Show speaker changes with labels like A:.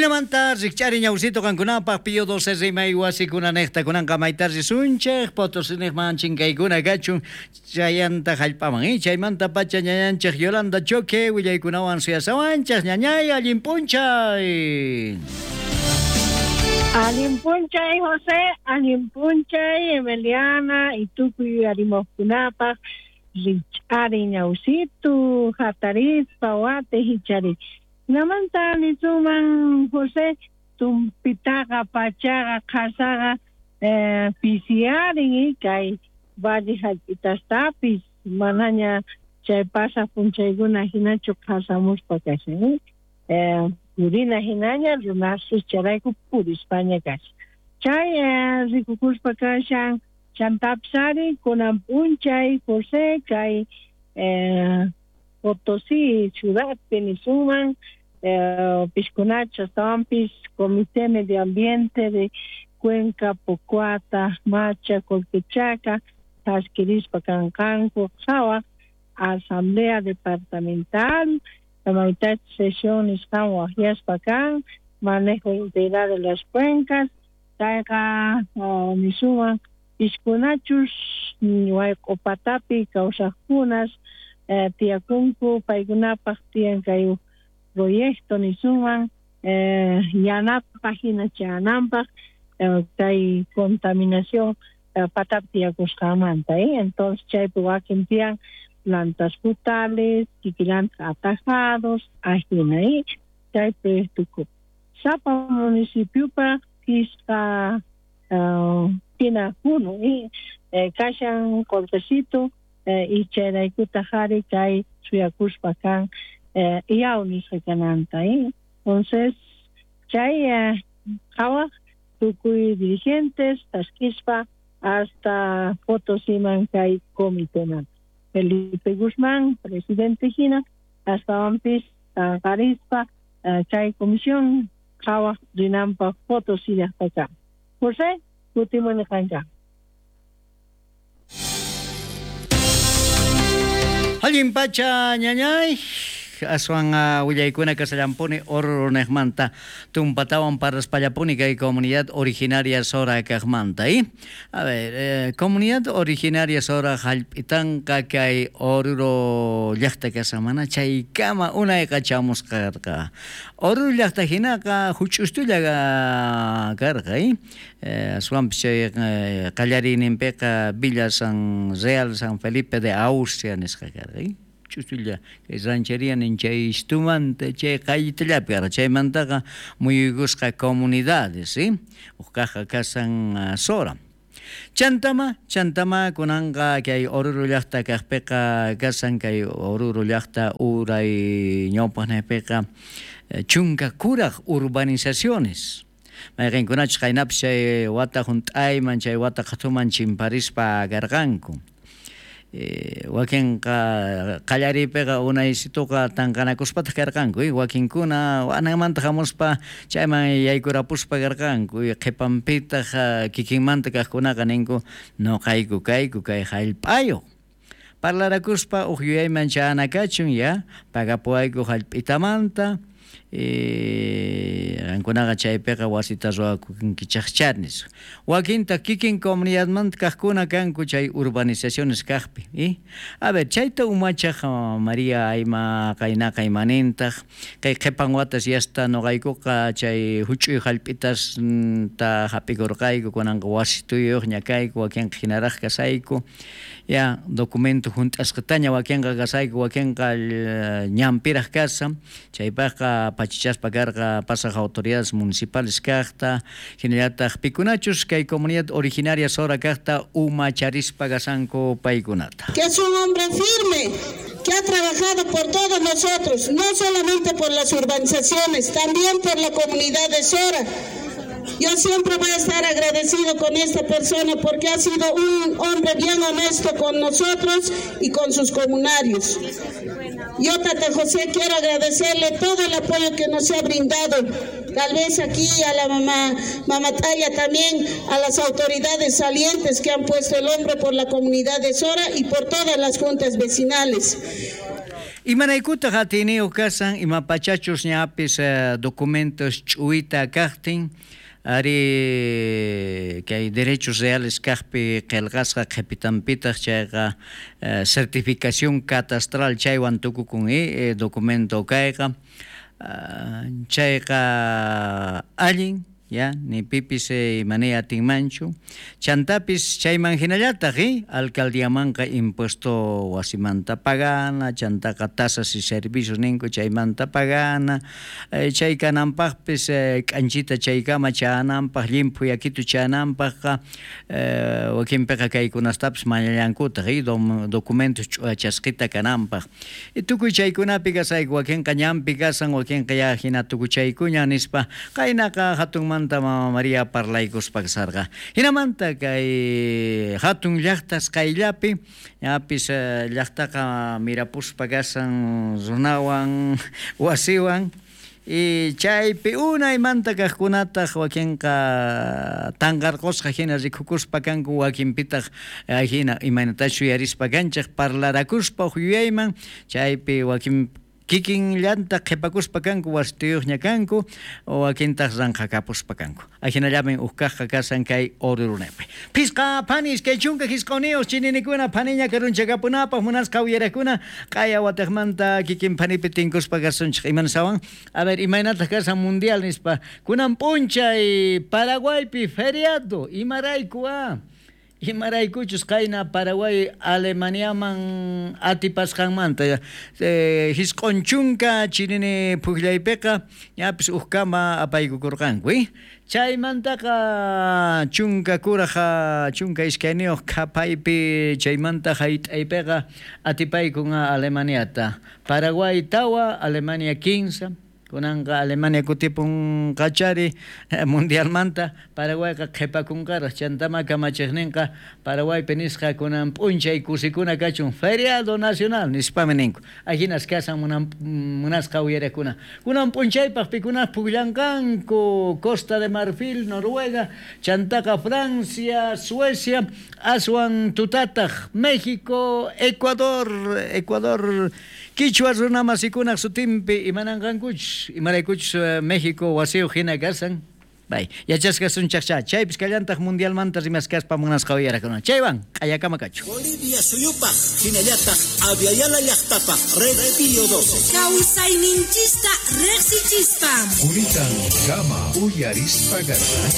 A: Hinamanta rikchari ñawsito kankunapaq piyo 12 rimay wasikunanekta kunanqa maytarri sunchaq Potosinikman chinkaykuna kachun chayanta hallp'aman chaymanta pacha ñañanchaq Yolanda Choque willaykunawan suyasawanchaq ñañay allinpunchay
B: Allinpunchay José, allinpunchay Emiliana y tukuy arimoqkunapaq rikchari ñawsitu hatarispa wate hichari namanta nisuman José tumpitaqa pachaqa qasaqa pisiarin kay valli hallp'itastapis manaña chay pasaq punchaykuna hinachu qasamuspa kashan purina hinaña runasus charayku puri España kashan chay rikukuspa kashan chantapsari kunan punchay José kay Potosí ciudadpi nisuman Piscunacha Tampis Comité Medio Ambiente de Cuenca Pocuata Macha Colquechaca Tasquirispa Cancanco Sawa Asamblea Departamental la mitad sesiones Guajiaspa Can Manejo Integral de las Cuencas Taiga nisuman Piscunachus Opatapi Causajunas tiakunku paykunapaq tiyan kay proyecto nisuman yanapaq hinachananpaq kay contaminación patap tiyakusqamanta entonces chaypi wakin tiyan plantas frutales kikilanqa atajados ajina chay proyectuku sapa municipiopa kisqa hina kuno kashan Cortecito y chayraykuta qhari kay suyakuspa kan yawnisqa kananta entonces chay qhawaq tukuy dirigentes taskispa hasta Potosiman kay comitéman Felipe Guzmán presidente hina hasta wampis qarispa kay comisión qhawaq rinanpaq Potosí llaqta kan José kutimuni kanka
A: Alguien pacha ñañay aswan willaykuna kasallampuni orronejmanta tumpatawan paraspallapuni kay comunidad originaria Sora kaqmanta a ver comunidad originaria Sora hallp'itanqa kay Oruro llaqta kasamana chaykama unayqa chamusqarqa Oruro llaqta hinaqa huch'ustulla karqa aswanpi chay qallarininpiqa Villa San Real San Felipe de Austria nisqa karqa chustulla ranchería nin chay istumanta chay qaytallapi chaymantaqa muyukusqa comunidades uqaqa kasan Sora chantama kunanqa kay Oruro llaqta kaqpiqa kasan kay Oruro llaqta uray ñawpaqnipiqa chunka kuraq urbanizaciones mayqinkunachu qaynapi chay wata hunt'ayman chay wata qhatuman chimparispa karqanku wakinqa qallaripiqa unaysituqa tanqanakuspata karqanku wakinkuna wanamanta hamuspa chayman yaykurapuspa karqanku qipampitaq kikinmanta kaqkunaqa ninku noqayku kayku kay hallp'ayuq parlarakuspa uqyuyayman chanakachun pagapuayku hallp'itamanta ankunaqa chaypiqa wasita ruwakunkichaqcharnis wakinta kikin comunidadmanta kaqkuna kanku chay urbanizaciones kaqpi a ver chayta umachaq María Ayma qaynaqa imanintaq kay qhipan watas yasta noqaykuqa chay huch'uy hallp'itas ta hapikurqayku kunanqa wasi tuyuq ñakayku wakinqa hinaraq kasayku documento hunt'asqataña wakinqa kasayku wakinqa ñampiraq kasa chaypaqa pachichaspa karqa pasaq autoridades municipales kaqta hinallataq pikunachus kay comunidad originaria Sora kaqta umacharispa kasanku paykunata
C: que es un hombre firme que ha trabajado por todos nosotros no solamente por las urbanizaciones también por la comunidad de Sora. Yo siempre voy a estar agradecido con esta persona porque ha sido un hombre bien honesto con nosotros y con sus comunarios. Yo, Tata José, quiero agradecerle todo el apoyo que nos ha brindado. Tal vez aquí a la mamá Taya también, a las autoridades salientes que han puesto el hombro por la comunidad de Sora y por todas las juntas vecinales.
A: Imanaykuta hatiniyo kasan imapachachus ñapis documentos ch'uyta kaqtin ari kay derechos reales kaqpi qillqasqa qhipitanpitaq chayqa certificación catastral chaywan tukukun documento kayqa chayqa allin ya ni pipis manea tinmanchu chantapis chayman hinallataq alcaldiamanqa impuesto wasimanta pagana chantaqa tasas y servicios ninku chaymanta pagana chaykananpaqpis k'anchita chaykama chananpaq limpu yakitu chananpaqqa wakinpiqa kaykunastapis mañallankutaq documentos ch'uachasqita kananpaq tukuy chaykunapi kasayku wakinqa ñanpi kasan wakinqa ya hina tukuchaykuña nispa qaynaqa hatunman Mama María parlaykuspak sarqa hinamanta kay hatun llaqtas qayllapi ñapis llaqtaqa mirapuspa kasan runawan wasiwan y chaypi unaymanta kaqkunataq wakinqa tanqarqusqa hina rikukuspa kanku wakinpitaq hina imaynatachu yarispa kanchaq parlarakuspa yuyayman chaypi wakin kikin llanta qhipakuspa kanku wastiyuqña kanku o wakintaq ranqakapuspa kanku ajinallamin uqkaqqa kasan kay Orurunaypi pisqa panis kay chunka hisqawniyoq chininikuna paniña karunchakapunapaq munasqa uyarakuna qaya wataqmanta kikin panipi tinkuspa kasunchik imanasawan a ver imaynataq kasan mundial nispa kunan p'unchay Paraguaypi feriado imarayku Imaraykuchus qayna Paraguay Alemaniaman atipasqanmanta hisq'unchunka chinini puqllaypiqa ñapis uqkama apaykukurqanku chaymantaqa chunka kuraqa chunka iskayniyuq qhapaypi chaymantaqa hit'aypiqa atipaykunqa Alemaniata Paraguay tawa Alemania 15 kunanqa Alemania kutipun qachari mundialmanta Paraguayqa qhipakunqaraq chantama kamachiqninqa Paraguaypi nisqa kunan p'unchay kusikuna kachun feriado nacional nispami ninku ahinas kasan munasqa uyarakuna kunan p'unchaypaq pikuna pukllanqanku Costa de Marfil Noruega chantaqa Francia Suecia aswan tutataq México Ecuador Quichua runamasikunaq sutinpi imananqankuchus imaraykuchus México wasiu hina kasan bay yachasqasunchaqcha chaypis kallantaq mundialmanta rimaskaspa munasqa uyarakuna chaywan q'ayakama kachu
D: Bolivia suyupaq hinallataq Aviala llaqtapaq Red Pío XII
E: kawsayninchista riqsichispam
F: Unitan kama uyarispa